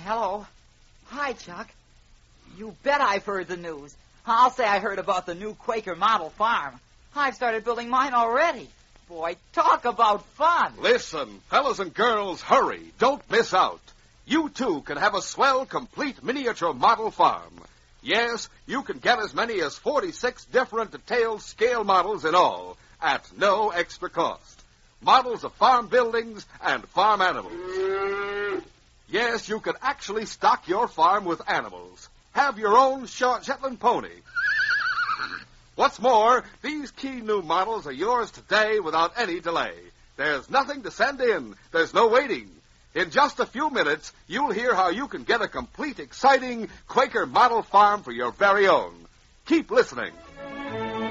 Hello. Hi, Chuck. You bet I've heard the news. I'll say I heard about the new Quaker model farm. I've started building mine already. Boy, talk about fun. Listen, fellas and girls, hurry. Don't miss out. You, too, can have a swell, complete miniature model farm. Yes, you can get as many as 46 different detailed scale models in all at no extra cost. Models of farm buildings and farm animals. Yes, you can actually stock your farm with animals. Have your own short Shetland pony. What's more, these key new models are yours today without any delay. There's nothing to send in. There's no waiting. In just a few minutes, you'll hear how you can get a complete, exciting Quaker model farm for your very own. Keep listening.